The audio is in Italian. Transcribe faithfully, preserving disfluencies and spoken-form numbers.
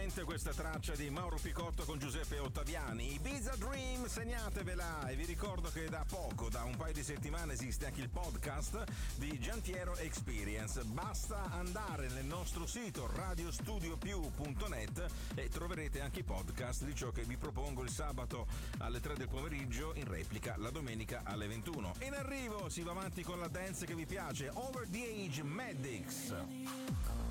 Divertente questa traccia di Mauro Picotto con Giuseppe Ottaviani, Ibiza Dream, segnatevela. E vi ricordo che da poco, da un paio di settimane, esiste anche il podcast di Giantiero Experience. Basta andare nel nostro sito radio studio più punto net e troverete anche i podcast di ciò che vi propongo il sabato alle tre del pomeriggio, in replica la domenica alle ventuno. In arrivo si va avanti con la dance che vi piace, Over the Age Medics.